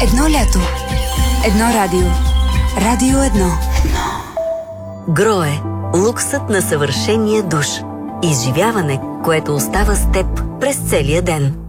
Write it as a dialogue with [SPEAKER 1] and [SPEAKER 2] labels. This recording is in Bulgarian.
[SPEAKER 1] Едно лято. Едно радио. Радио 1.
[SPEAKER 2] Грое. Луксът на съвършения душ. Изживяване, което остава с теб през целия ден.